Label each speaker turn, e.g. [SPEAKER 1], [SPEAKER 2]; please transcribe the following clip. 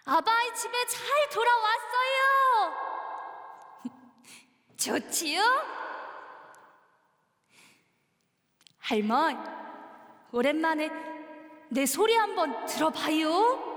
[SPEAKER 1] 아바이 집에 잘 돌아왔어요. 좋지요? 할머니, 오랜만에 내 소리 한번 들어봐요.